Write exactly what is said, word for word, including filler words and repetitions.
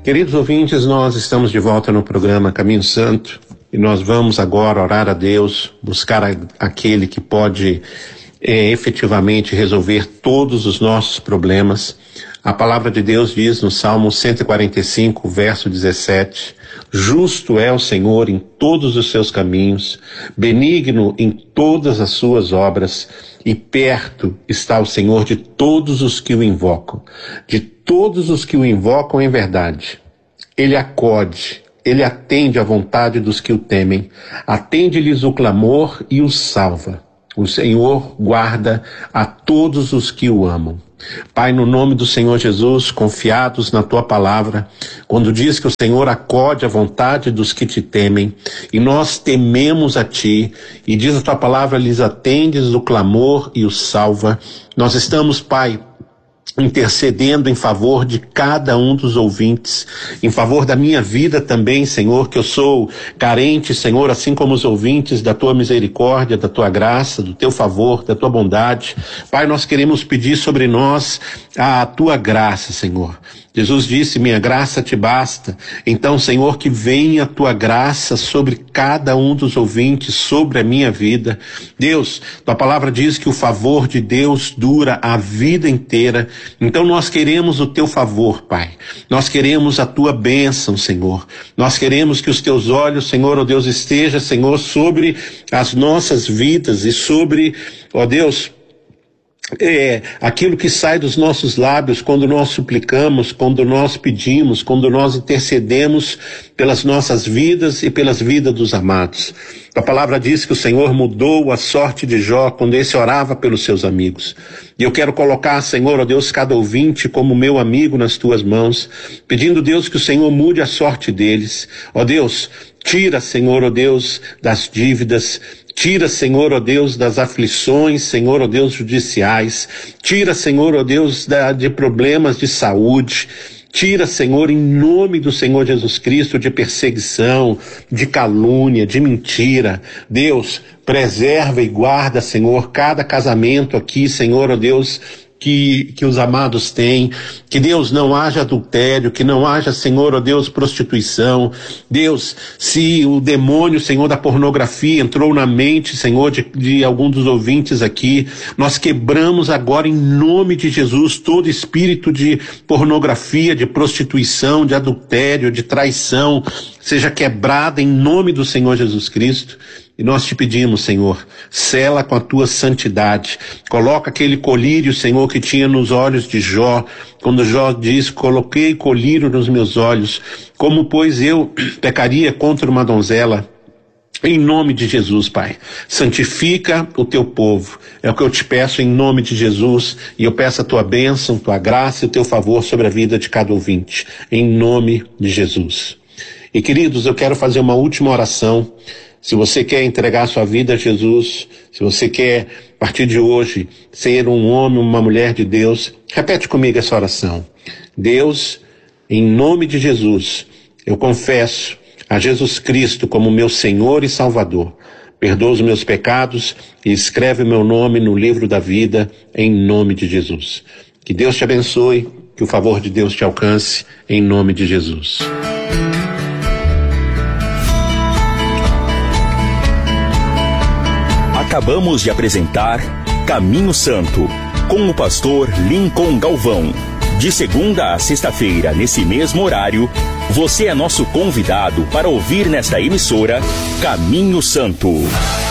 Queridos ouvintes, nós estamos de volta no programa Caminho Santo e nós vamos agora orar a Deus, buscar a, aquele que pode é, efetivamente resolver todos os nossos problemas. A palavra de Deus diz no Salmo cento e quarenta e cinco, verso dezessete, justo é o Senhor em todos os seus caminhos, benigno em todas as suas obras, e perto está o Senhor de todos os que o invocam, de todos os que o invocam em verdade. Ele acode, ele atende à vontade dos que o temem, atende-lhes o clamor e os salva. O Senhor guarda a todos os que o amam. Pai, no nome do Senhor Jesus, confiados na Tua palavra, quando diz que o Senhor acode à vontade dos que te temem, e nós tememos a Ti, e diz a Tua palavra, lhes atendes o clamor e o salva, nós estamos, Pai, intercedendo em favor de cada um dos ouvintes, em favor da minha vida também, Senhor, que eu sou carente, Senhor, assim como os ouvintes, da Tua misericórdia, da Tua graça, do Teu favor, da Tua bondade. Pai, nós queremos pedir sobre nós a Tua graça, Senhor. Jesus disse, minha graça te basta. Então, Senhor, que venha a Tua graça sobre cada um dos ouvintes, sobre a minha vida. Deus, Tua palavra diz que o favor de Deus dura a vida inteira. Então nós queremos o Teu favor, Pai. Nós queremos a Tua bênção, Senhor. Nós queremos que os Teus olhos, Senhor, ó Deus, esteja, Senhor, sobre as nossas vidas e sobre, ó Deus, É, aquilo que sai dos nossos lábios quando nós suplicamos, quando nós pedimos, quando nós intercedemos pelas nossas vidas e pelas vidas dos amados. A palavra diz que o Senhor mudou a sorte de Jó quando esse orava pelos seus amigos. E eu quero colocar, Senhor, ó Deus, cada ouvinte como meu amigo nas Tuas mãos, pedindo, Deus, que o Senhor mude a sorte deles. Ó Deus, tira, Senhor, ó Deus, das dívidas. Tira, Senhor, ó Deus, das aflições, Senhor, ó Deus, judiciais. Tira, Senhor, ó Deus, da, de problemas de saúde. Tira, Senhor, em nome do Senhor Jesus Cristo, de perseguição, de calúnia, de mentira. Deus, preserva e guarda, Senhor, cada casamento aqui, Senhor, ó Deus, Que, que os amados têm, que Deus não haja adultério, que não haja, Senhor, ó Deus, prostituição. Deus, se o demônio, Senhor, da pornografia entrou na mente, Senhor, de, de algum dos ouvintes aqui, nós quebramos agora em nome de Jesus todo espírito de pornografia, de prostituição, de adultério, de traição, seja quebrada em nome do Senhor Jesus Cristo. E nós te pedimos, Senhor, sela com a Tua santidade, coloca aquele colírio, Senhor, que tinha nos olhos de Jó, quando Jó diz, coloquei colírio nos meus olhos, como pois eu pecaria contra uma donzela? Em nome de Jesus, Pai, santifica o Teu povo, é o que eu te peço em nome de Jesus, e eu peço a Tua bênção, Tua graça e o Teu favor sobre a vida de cada ouvinte, em nome de Jesus. E queridos, eu quero fazer uma última oração. Se você quer entregar sua vida a Jesus, se você quer, a partir de hoje, ser um homem, uma mulher de Deus, repete comigo essa oração. Deus, em nome de Jesus, eu confesso a Jesus Cristo como meu Senhor e Salvador. Perdoa os meus pecados e escreve o meu nome no livro da vida, em nome de Jesus. Que Deus te abençoe, que o favor de Deus te alcance, em nome de Jesus. Acabamos de apresentar Caminho Santo, com o pastor Lincoln Galvão. De segunda a sexta-feira, nesse mesmo horário, você é nosso convidado para ouvir nesta emissora Caminho Santo.